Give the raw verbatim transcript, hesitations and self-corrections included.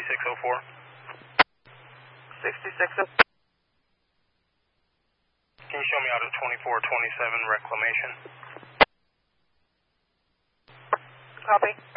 sixty-six oh four. sixty-six oh four. Can you show me out of twenty-four twenty-seven reclamation? Copy.